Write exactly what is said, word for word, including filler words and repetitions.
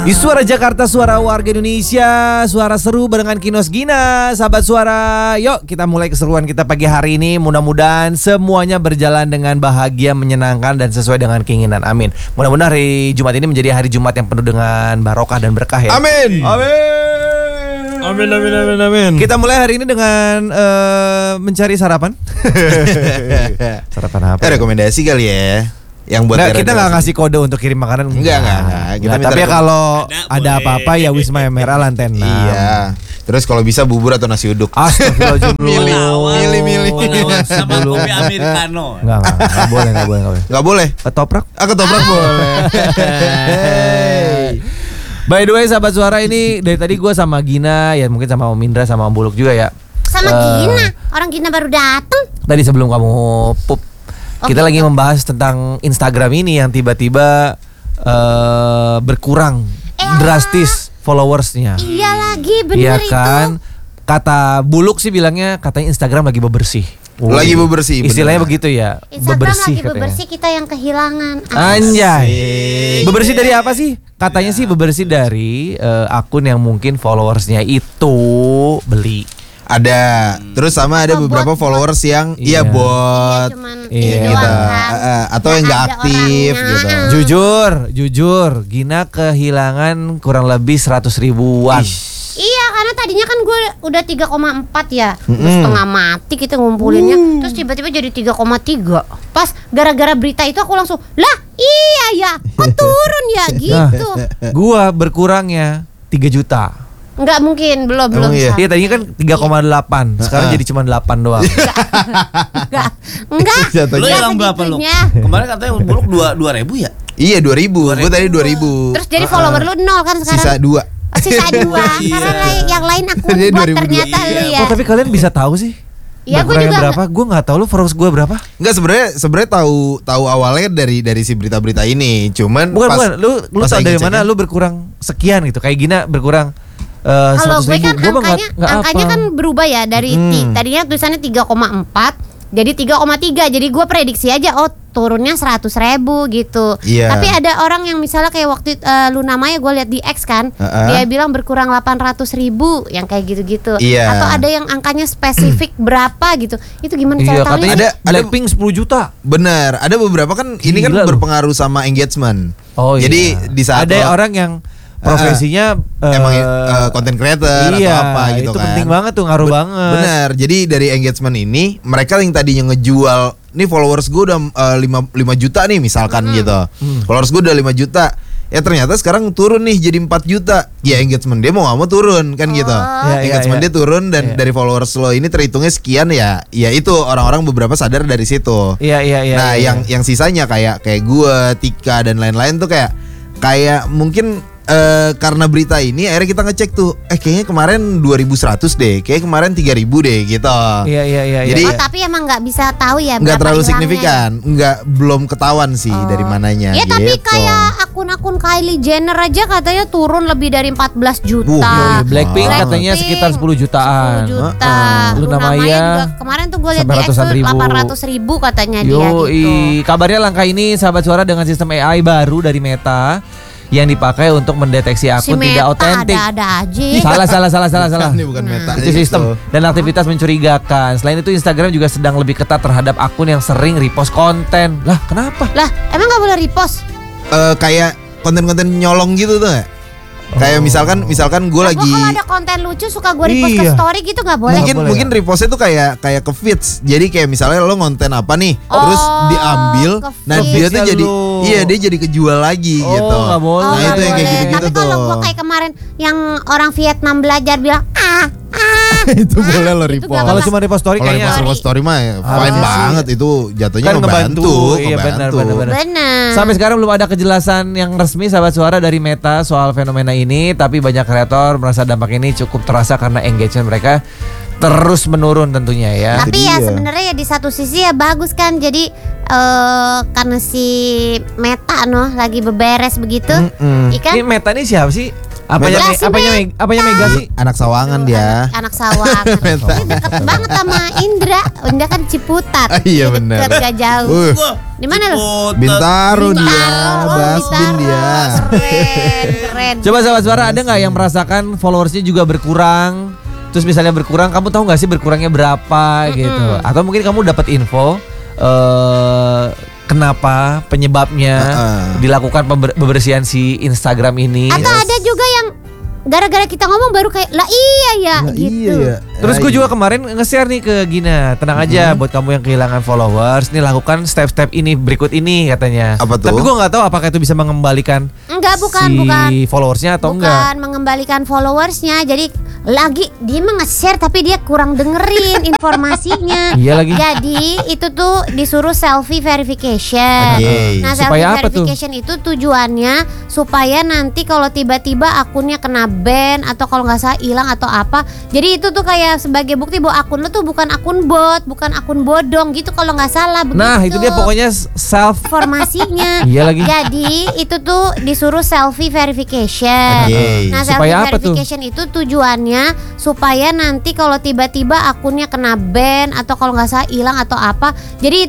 Di Suara Jakarta, suara warga Indonesia, suara seru barengan Kinos Gina. Sahabat Suara, yuk kita mulai keseruan kita pagi hari ini. Mudah-mudahan semuanya berjalan dengan bahagia, menyenangkan dan sesuai dengan keinginan. Amin. Mudah-mudahan hari Jumat ini menjadi hari Jumat yang penuh dengan barokah dan berkah ya. Amin. Amin. Amin amin amin amin. Kita mulai hari ini dengan uh, mencari sarapan. Sarapan apa? Eh, rekomendasi kali ya. Yang buat nah, kita nggak ngasih kode untuk kirim makanan. Enggak, enggak, enggak. Kita nah, tapi kalau ada, ada apa-apa ya Wisma Merah lantai enam. Iya. Terus kalau bisa bubur atau nasi uduk. Astagfirullahaladzim. Milih, milih, milih. Sama kopi americano. Enggak, enggak, enggak boleh, enggak boleh, enggak boleh. Enggak boleh. Ketoprak? Ah, ketoprak ah. boleh. By the way, sahabat Suara, ini dari tadi gue sama Gina, ya mungkin sama Om Indra, sama Om Buluk juga ya. Sama uh, Gina, orang Gina baru datang. Tadi sebelum kamu pup, okay, kita lagi membahas tentang Instagram ini yang tiba-tiba uh, berkurang eh, drastis followersnya. Iya lagi, bener iya itu. Kan? Kata Buluk sih bilangnya katanya Instagram lagi bebersih. Oh, lagi bebersih. Istilahnya bener. Begitu ya. Instagram bebersih lagi katanya. Bebersih, kita yang kehilangan. Anjay. Bebersih dari apa sih? Katanya sih bebersih dari uh, akun yang mungkin followersnya itu beli. Ada. Terus sama ada oh, beberapa bot, followers bot. yang iya, iya bot. Iya, gitu. Kan. Uh, atau yang enggak aktif orangnya. Gitu. Jujur, jujur, Gina kehilangan kurang lebih seratus ribuan. Ish. Iya, karena tadinya kan gue udah tiga koma empat ya. Mm-hmm. Terus setengah mati kita ngumpulinnya. Mm. Terus tiba-tiba jadi tiga koma tiga. Pas gara-gara berita itu aku langsung, "Lah, iya ya, kok turun ya?" gitu. Nah, gua berkurangnya tiga juta. Enggak mungkin, belum belum. Iya, iya tadinya kan tiga koma delapan. Sekarang jadi cuma delapan doang. Enggak. Enggak. Lu hilang berapa lu? Kemarin katanya Buluk dua ribu ya? Iya, dua ribu. Gue tadi dua ribu. Terus jadi follower lu nol kan sekarang? Sisa dua. Oh, sisa dua. Karena yang lain akun bot ternyata lu ya. Oh, tapi kalian bisa tahu sih? Iya, gue juga berapa? Gue nggak tahu lu followers gue berapa? Enggak, sebenarnya sebenarnya tahu tahu awalnya dari dari si berita-berita ini. Cuman bukan pas, bukan lu lu tahu dari mana lu berkurang sekian gitu. Kayak Gina berkurang Uh, kalau gue kan gua angkanya, gak, gak angkanya kan berubah ya dari hmm. t- tadinya tulisannya tiga koma empat jadi tiga koma tiga. Jadi gue prediksi aja oh turunnya seratus ribu gitu. Yeah. Tapi ada orang yang misalnya kayak waktu uh, Luna Maya gue lihat di X kan, uh-uh. dia bilang berkurang delapan ratus ribu yang kayak gitu-gitu. Yeah. Atau ada yang angkanya spesifik berapa gitu. Itu gimana iya, cara tahunya? Ada Blackpink sepuluh juta. Bener, ada beberapa kan. Gila, ini kan loh. Berpengaruh sama engagement. Oh, jadi iya. di saat ada lo, orang yang profesinya uh, emang uh, content creator iya, atau apa gitu itu kan. Penting banget tuh, ngaruh Be- banget. Benar. Jadi dari engagement ini mereka yang tadinya ngejual, nih followers gue udah uh, lima juta nih misalkan hmm. gitu. Hmm. Followers gue udah lima juta. Ya ternyata sekarang turun nih jadi empat juta. Ya engagement dia mau gak mau turun kan oh. gitu. Ya, engagement ya, ya. dia turun dan ya. Dari followers lo ini terhitungnya sekian ya. Ya itu orang-orang beberapa sadar dari situ. Iya iya iya. Nah, ya, yang ya. yang sisanya kayak kayak gue, Tika dan lain-lain tuh kayak kayak mungkin Uh, karena berita ini akhirnya kita ngecek tuh eh kayaknya kemarin dua ribu seratus deh, kayak kemarin tiga ribu deh gitu. Iya iya iya. Jadi oh, tapi emang nggak bisa tahu ya. Nggak terlalu signifikan, nggak belum ketahuan sih oh. dari mananya. Ya gitu. Tapi kayak akun-akun Kylie Jenner aja katanya turun lebih dari empat belas juta. Uh, Blackpink oh. katanya sekitar sepuluh jutaan. sepuluh juta. Uh-uh. Luna Maya juga kemarin tuh gue lihat di X tuh delapan ratus ribu katanya Yo, dia gitu. Kabarnya langkah ini sahabat Suara dengan sistem A I baru dari Meta yang dipakai untuk mendeteksi akun si tidak otentik. Ada-ada aja. Salah salah salah salah salah. Ini bukan Meta. Itu sistem dan aktivitas mencurigakan. Selain itu Instagram juga sedang lebih ketat terhadap akun yang sering repost konten. Lah, kenapa? Lah, emang enggak boleh repost? Uh, kayak konten-konten nyolong gitu tuh gak? Oh. Kayak misalkan misalkan gue nah, lagi kalau ada konten lucu suka gue repost iya. ke story gitu nggak boleh. Mungkin boleh, mungkin repostnya tuh kayak kayak ke feeds. Jadi kayak misalnya lo ngonten apa nih, oh, terus diambil, nah dia tuh jadi lo. Iya dia jadi kejual lagi oh, gitu. Gak boleh. Nah oh, itu yang kayak gitu-gitu tuh. Tapi kalau gue kayak kemarin yang orang Vietnam belajar bilang ah ah itu ah, boleh lo repost. Kalau cuma repost story kalau kayaknya repost story mah ya, fine banget itu jatuhnya kan ngebantu. Iya benar benar benar. Sampai sekarang belum ada kejelasan yang resmi sahabat Suara dari Meta soal fenomena ini, tapi banyak kreator merasa dampak ini cukup terasa karena engagement mereka terus menurun tentunya ya. Tapi ya sebenarnya ya di satu sisi ya bagus kan. Jadi uh, karena si Meta noh lagi beberes begitu. Mm-mm. Ikan? Ini Meta ini siapa sih? Apanya Ya, me, si apanya me, apanya Mega sih? Anak sawangan dia. Anak Sawangan. Ini deket banget sama Indra. Indra kan Ciputat. Ah, iya, Deket, benar. gak jauh. Uh, Di mana lo? Bintaro dia, Bintaro, Basdin Bintaro. dia. Keren, keren. Coba sahabat suara, ada nggak yang merasakan followersnya juga berkurang? Terus misalnya berkurang, kamu tahu nggak sih berkurangnya berapa gitu? Atau mungkin kamu dapat info eh kenapa penyebabnya Uh-uh. dilakukan pember- pembersihan si Instagram ini? Atau ada juga yang gara-gara kita ngomong baru kayak lah iya ya Nah, gitu. iya ya. Terus gue juga kemarin nge-share nih ke Gina, tenang aja buat kamu yang kehilangan followers, nih lakukan step-step ini berikut ini katanya. Apa tuh? Tapi gue nggak tahu apakah itu bisa mengembalikan Enggak, bukan, si bukan. followersnya atau Bukan enggak. mengembalikan followersnya. Jadi lagi dia mah nge-share tapi dia kurang dengerin informasinya. Iya lagi. Jadi itu tuh disuruh selfie verification. Oke. Nah, selfie Supaya apa tuh? verification itu tujuannya supaya nanti kalau tiba-tiba akunnya kena ban atau kalau nggak salah hilang atau apa. Jadi itu tuh kayak sebagai bukti bahwa akun lu tuh bukan akun bot, bukan akun bodong gitu kalau nggak salah begitu. Nah, itu dia pokoknya self. informasinya. Iya lagi. Jadi itu tuh disuruh selfie verification. Oke. Nah, Supaya selfie apa tuh? verification itu tujuannya supaya nanti kalau tiba-tiba akunnya kena ban atau kalau nggak salah hilang atau apa. Jadi